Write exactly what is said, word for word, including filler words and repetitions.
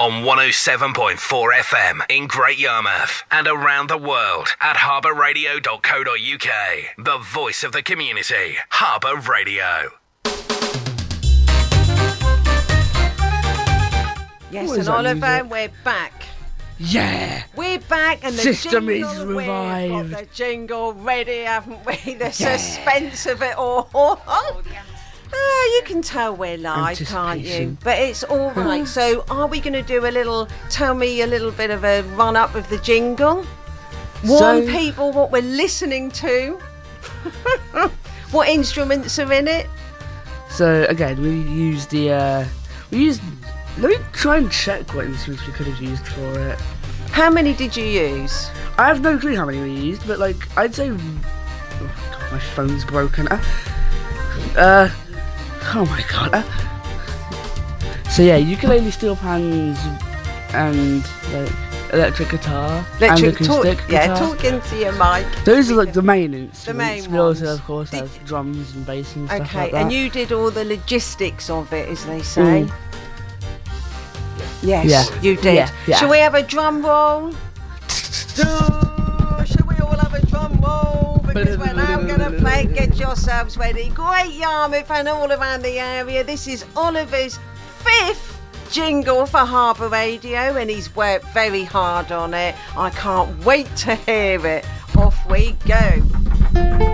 on one oh seven point four F M in Great Yarmouth and around the world at harbour radio dot co dot U K. The voice of the community, Harbour Radio. Yes, and Oliver, we're back. Yeah. We're back and the system jingle, is revived. We've got the jingle ready, haven't we? The yeah. suspense of it all. Oh, you can tell we're live, can't you? But it's all right. So are we going to do a little, tell me a little bit of a run-up of the jingle? Warn so, people what we're listening to. What instruments are in it? So, again, we used the, uh, we used, let me try and check what instruments we could have used for it. How many did you use? I have no clue how many we used, but, like, I'd say, oh, God, my phone's broken. Uh, uh oh my God. Uh, so, yeah, ukulele, steel pans, and, like, electric guitar, electric, and acoustic talk, guitar. Yeah, talk into your mic. Those are like the main instruments. The main we ones. also, of course, Did have drums and bass and stuff okay, like that. and you did all the logistics of it, as they say. Mm. Yes, yeah. you did. Yeah, yeah. Shall we have a drum roll? Shall we all have a drum roll? Because we're now going to play. Get yourselves ready. Great Yarmouth and all around the area. This is Oliver's fifth jingle for Harbour Radio, and he's worked very hard on it. I can't wait to hear it. Off we go.